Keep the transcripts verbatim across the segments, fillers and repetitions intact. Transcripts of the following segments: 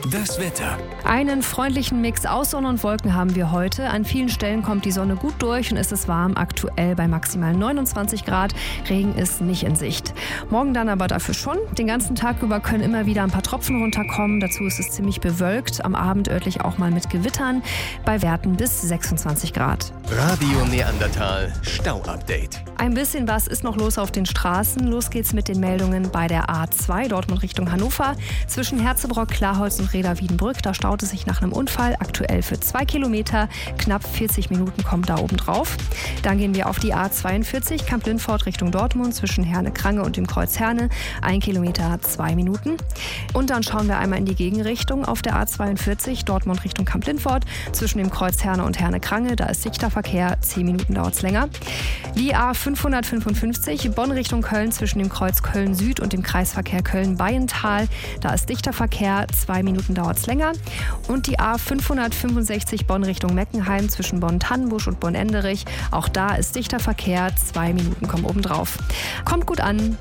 Das Wetter. Einen freundlichen Mix aus Sonne und Wolken haben wir heute. An vielen Stellen kommt die Sonne gut durch und es ist warm, aktuell bei maximal neunundzwanzig Grad. Regen ist nicht in Sicht. Morgen dann aber dafür schon. Den ganzen Tag über können immer wieder ein paar Tropfen runterkommen. Dazu ist es ziemlich bewölkt. Am Abend örtlich auch mal mit Gewittern. Bei Werten bis sechsundzwanzig Grad. Radio Neandertal Stau-Update. Ein bisschen was ist noch los auf den Straßen. Los geht's mit den Meldungen bei der A zwei, Dortmund Richtung Hannover. Zwischen Herzebrock, Klarholz und Reda-Wiedenbrück, da staut es sich nach einem Unfall. Aktuell für zwei Kilometer. Knapp vierzig Minuten kommt da oben drauf. Dann gehen wir auf die A zweiundvierzig, Kamp-Lindfort Richtung Dortmund, zwischen Herne-Krange und dem Kreuz Herne. Ein Kilometer, zwei Minuten. Und dann schauen wir einmal in die Gegenrichtung auf der A zweiundvierzig, Dortmund Richtung Kamp-Lindfort, zwischen dem Kreuz Herne und Herne-Krange. Da ist dichter Verkehr, zehn Minuten dauert es länger. Die A fünfhundertfünfundfünfzig, Bonn Richtung Köln, zwischen dem Kreuz Köln-Süd und dem Kreisverkehr Köln-Baiental. Da ist dichter Verkehr, zwei Minuten dauert es länger. Und die A fünfhundertfünfundsechzig, Bonn Richtung Meckenheim, zwischen Bonn-Tannenbusch und Bonn-Enderich. Auch da ist dichter Verkehr, zwei Minuten kommen obendrauf. Kommt gut an.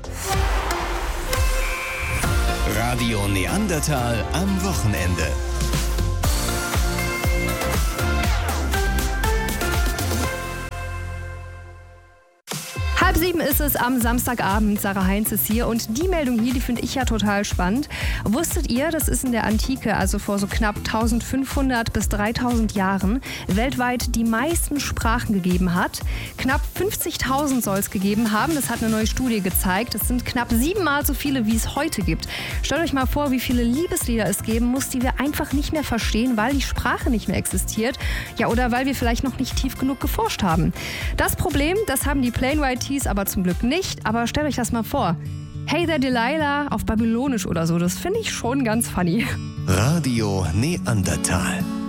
Radio Neandertal am Wochenende. Halb sieben ist es am Samstagabend. Sarah Heinz ist hier und die Meldung hier, die finde ich ja total spannend. Wusstet ihr, dass es in der Antike, also vor so knapp eintausendfünfhundert bis dreitausend Jahren, weltweit die meisten Sprachen gegeben hat? Knapp fünfzigtausend soll es gegeben haben. Das hat eine neue Studie gezeigt. Es sind knapp siebenmal so viele, wie es heute gibt. Stellt euch mal vor, wie viele Liebeslieder es geben muss, die wir einfach nicht mehr verstehen, weil die Sprache nicht mehr existiert. Ja, oder weil wir vielleicht noch nicht tief genug geforscht haben. Das Problem, das haben die Plain White Tees aber zum Glück nicht. Aber stellt euch das mal vor. Hey there Delilah auf Babylonisch oder so. Das finde ich schon ganz funny. Radio Neandertal.